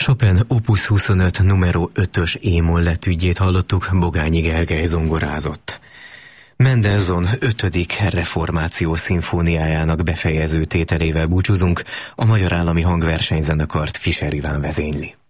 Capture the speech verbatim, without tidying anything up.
Chopin Opus huszonöt numero ötös émol etüdjét hallottuk, Bogányi Gergely zongorázott. Mendelssohn ötödik reformáció szimfóniájának befejező tételével búcsúzunk, a Magyar Állami Hangversenyzenekart Fischer Iván vezényli.